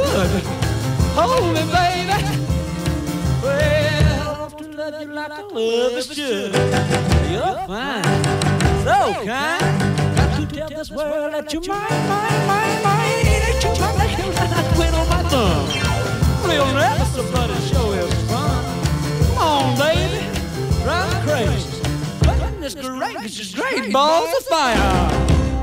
good. Hold me, baby. Well, to love you like I love is should. You're fine, so kind. Got to tell this world that you're mine. That you're mine like a queen on my thumb. Real never somebody show is fun. Come on, baby, drive me crazy. Goodness gracious, great balls of fire.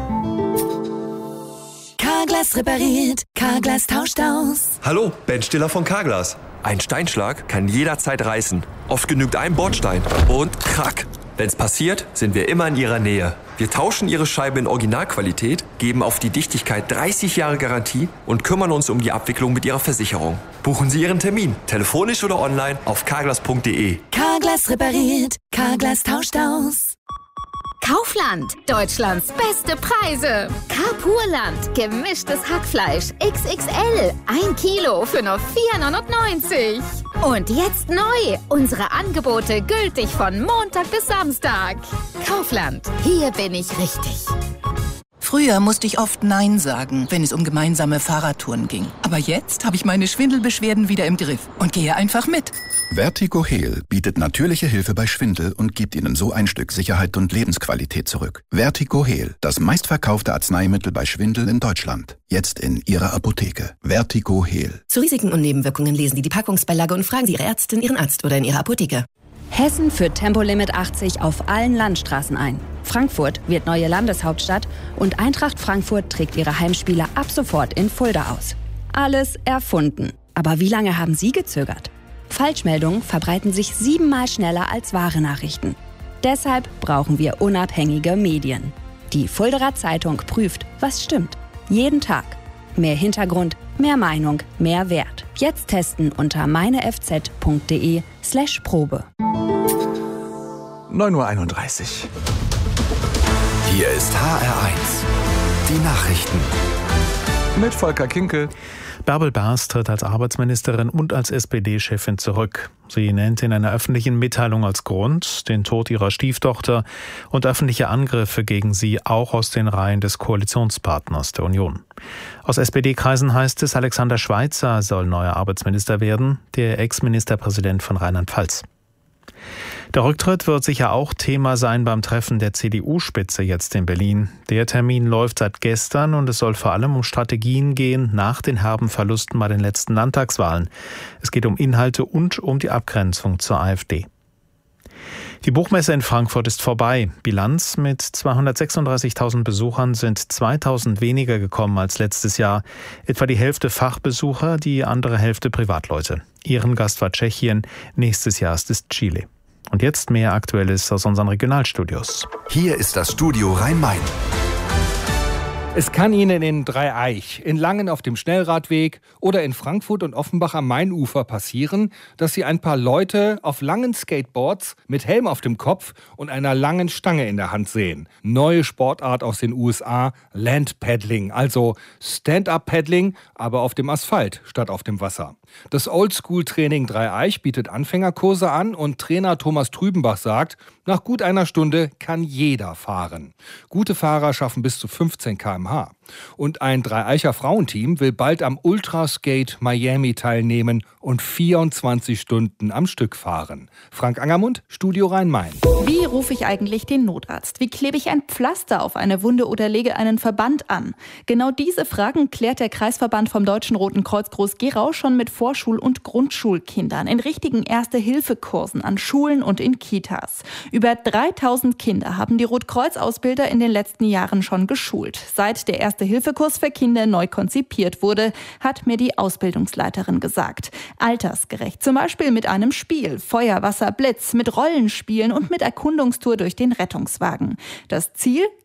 Carglass repariert, Carglass tauscht aus. Hallo, Ben Stiller von Carglass. Ein Steinschlag kann jederzeit reißen. Oft genügt ein Bordstein und krack. Wenn's passiert, sind wir immer in Ihrer Nähe. Wir tauschen Ihre Scheibe in Originalqualität, geben auf die Dichtigkeit 30 Jahre Garantie und kümmern uns um die Abwicklung mit Ihrer Versicherung. Buchen Sie Ihren Termin, telefonisch oder online auf carglass.de. Carglass repariert, Carglass tauscht aus. Kaufland, Deutschlands beste Preise. Carpurland, gemischtes Hackfleisch XXL, 1 Kilo für nur 4,99 €. Und jetzt neu, unsere Angebote gültig von Montag bis Samstag. Kaufland, hier bin ich richtig. Früher musste ich oft Nein sagen, wenn es um gemeinsame Fahrradtouren ging. Aber jetzt habe ich meine Schwindelbeschwerden wieder im Griff und gehe einfach mit. Vertigo Heal bietet natürliche Hilfe bei Schwindel und gibt Ihnen so ein Stück Sicherheit und Lebensqualität zurück. Vertigo Heal, das meistverkaufte Arzneimittel bei Schwindel in Deutschland. Jetzt in Ihrer Apotheke. Vertigo Heal. Zu Risiken und Nebenwirkungen lesen Sie die Packungsbeilage und fragen Sie Ihre Ärztin, Ihren Arzt oder in Ihrer Apotheke. Hessen führt Tempolimit 80 auf allen Landstraßen ein. Frankfurt wird neue Landeshauptstadt und Eintracht Frankfurt trägt ihre Heimspiele ab sofort in Fulda aus. Alles erfunden. Aber wie lange haben Sie gezögert? Falschmeldungen verbreiten sich 7-mal schneller als wahre Nachrichten. Deshalb brauchen wir unabhängige Medien. Die Fuldaer Zeitung prüft, was stimmt. Jeden Tag. Mehr Hintergrund, mehr Meinung, mehr Wert. Jetzt testen unter meinefz.de/Probe. 9:31 Uhr. Hier ist HR1. Die Nachrichten. Mit Volker Kinkel. Bärbel Bas tritt als Arbeitsministerin und als SPD-Chefin zurück. Sie nennt in einer öffentlichen Mitteilung als Grund den Tod ihrer Stieftochter und öffentliche Angriffe gegen sie auch aus den Reihen des Koalitionspartners der Union. Aus SPD-Kreisen heißt es, Alexander Schweitzer soll neuer Arbeitsminister werden, der Ex-Ministerpräsident von Rheinland-Pfalz. Der Rücktritt wird sicher auch Thema sein beim Treffen der CDU-Spitze jetzt in Berlin. Der Termin läuft seit gestern und es soll vor allem um Strategien gehen nach den herben Verlusten bei den letzten Landtagswahlen. Es geht um Inhalte und um die Abgrenzung zur AfD. Die Buchmesse in Frankfurt ist vorbei. Bilanz: mit 236.000 Besuchern sind 2.000 weniger gekommen als letztes Jahr. Etwa die Hälfte Fachbesucher, die andere Hälfte Privatleute. Ehrengast war Tschechien, nächstes Jahr ist es Chile. Und jetzt mehr Aktuelles aus unseren Regionalstudios. Hier ist das Studio Rhein-Main. Es kann Ihnen in Dreieich, in Langen auf dem Schnellradweg oder in Frankfurt und Offenbach am Mainufer passieren, dass Sie ein paar Leute auf langen Skateboards mit Helm auf dem Kopf und einer langen Stange in der Hand sehen. Neue Sportart aus den USA, Land-Paddling, also Stand-Up-Paddling, aber auf dem Asphalt statt auf dem Wasser. Das Oldschool-Training Dreieich bietet Anfängerkurse an und Trainer Thomas Trübenbach sagt, nach gut einer Stunde kann jeder fahren. Gute Fahrer schaffen bis zu 15 km/h. Und ein Dreieicher Frauenteam will bald am Ultraskate Miami teilnehmen und 24 Stunden am Stück fahren. Frank Angermund, Studio Rhein-Main. Wie rufe ich eigentlich den Notarzt? Wie klebe ich ein Pflaster auf eine Wunde oder lege einen Verband an? Genau diese Fragen klärt der Kreisverband vom Deutschen Roten Kreuz Groß-Gerau schon mit Vorschul- und Grundschulkindern in richtigen Erste-Hilfe-Kursen an Schulen und in Kitas. Über 3.000 Kinder haben die Rotkreuz-Ausbilder in den letzten Jahren schon geschult. Seit der Erste-Hilfe-Kurs für Kinder neu konzipiert wurde, hat mir die Ausbildungsleiterin gesagt. Altersgerecht, zum Beispiel mit einem Spiel, Feuer, Wasser, Blitz, mit Rollenspielen und mit Erkundungstour durch den Rettungswagen. Das Ziel?